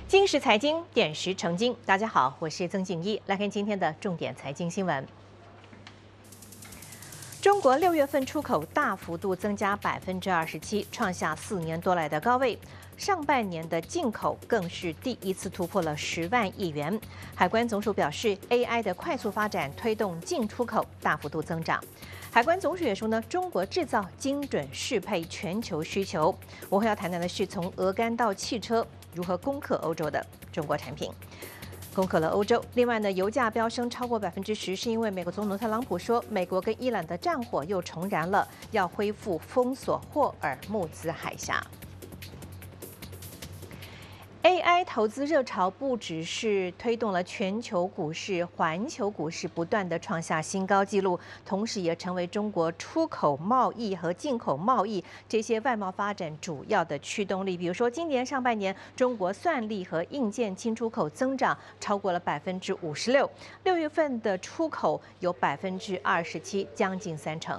今时财经，点石成金。大家好，我是曾静一，来看今天的重点财经新闻。中国6月份出口大幅度增加27%，创下4年多来的高位。上半年的进口更是第一次突破了10万亿元。海关总署表示 ，AI 的快速发展推动进出口大幅度增长。海关总署也说呢，中国制造精准适配全球需求。我会要谈的是从鹅肝到汽车如何攻克欧洲的中国产品。攻克了欧洲。另外呢，油价飙升超过10%，是因为美国总统特朗普说，美国跟伊朗的战火又重燃了，要恢复封锁霍尔木兹海峡。AI 投资热潮不只是推动了全球股市、环球股市不断的创下新高纪录，同时也成为中国出口贸易和进口贸易这些外贸发展主要的驱动力。比如说，今年上半年，中国算力和硬件进出口增长超过了56%，6月份的出口有27%，将近30%。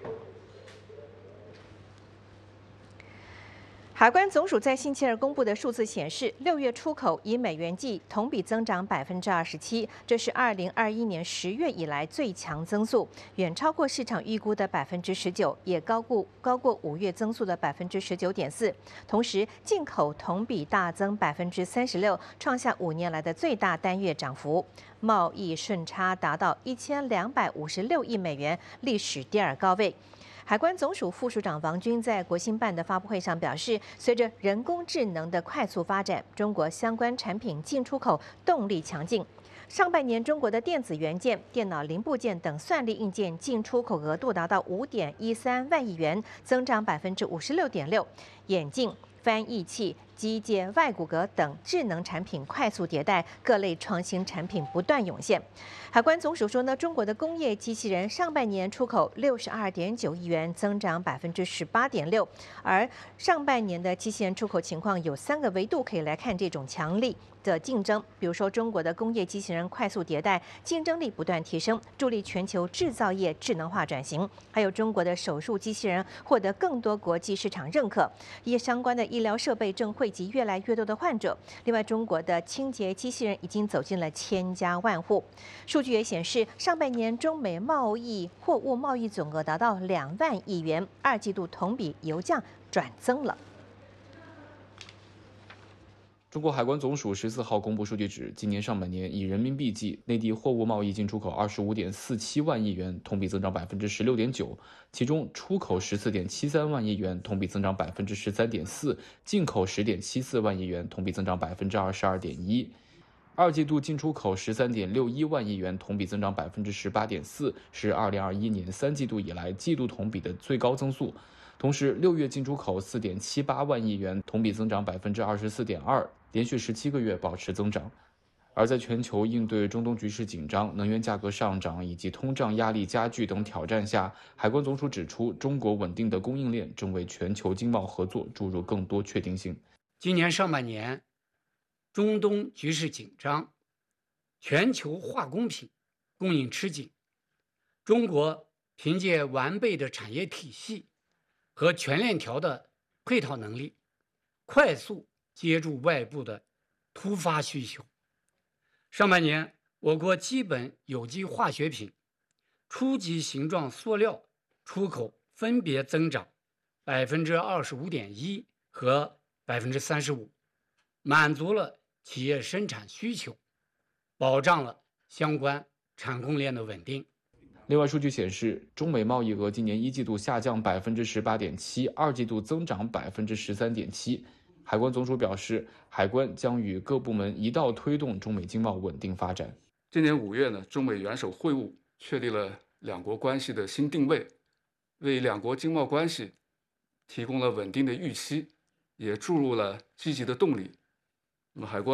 海关总署在星期二公布的数字显示，6月出口以美元计同比增长27%，这是2021年10月以来最强增速，远超过市场预估的19%，也高过5月增速的19.4%。同时，进口同比大增36%，创下5年来的最大单月涨幅，贸易顺差达到1256亿美元，历史第2高位。海关总署副署长王军在国新办的发布会上表示，随着人工智能的快速发展，中国相关产品进出口动力强劲。上半年，中国的电子元件、电脑零部件等算力硬件进出口额度达到5.13万亿元，增长56.6%。眼镜、翻译器、机械、外骨骼等智能产品快速迭代，各类创新产品不断涌现。海关总署说呢，中国的工业机器人上半年出口62.9亿元，增长18.6%。而上半年的机器人出口情况有3个维度可以来看这种强力的竞争，比如说中国的工业机器人快速迭代，竞争力不断提升，助力全球制造业智能化转型；还有中国的手术机器人获得更多国际市场认可，也相关的医疗设备正汇集越来越多的患者。另外，中国的清洁机器人已经走进了1000家万户。数据也显示，上半年中美货物贸易总额达到2万亿元，2季度同比由降转增了。 中国海关总署14号公布数据指，今年上半年以人民币计，内地货物贸易进出口25.47万亿元，同比增长16.9%，其中出口14.73万亿元，同比增长13.4%，进口10.74万亿元，同比增长22.1%。二季度进出口13.61万亿元，同比增长18.4%，是2021年3季度以来季度同比的最高增速。同时，6月进出口4.78万亿元，同比增长24.2%，连续17个月保持增长。而在全球应对中东局势紧张、能源价格上涨以及通胀压力加剧等挑战下，海关总署指出，中国稳定的供应链正为全球经贸合作注入更多确定性。 今年上半年，中东局势紧张，全球化工品供应吃紧，中国凭借完备的产业体系和全链条的配套能力，快速接住外部的突发需求。上半年，我国基本有机化学品、初级形状塑料出口分别增长25.1%和35%，满足了企业生产需求，保障了相关产供链的稳定。 另外，数据显示，中美贸易额今年1季度下降18.7%，二季度增长13.7%。海关总署表示，海关将与各部门一道推动中美经贸稳定发展。 今年5月呢，中美元首会晤确立了两国关系的新定位，为两国经贸关系提供了稳定的预期，也注入了积极的动力。那么，海关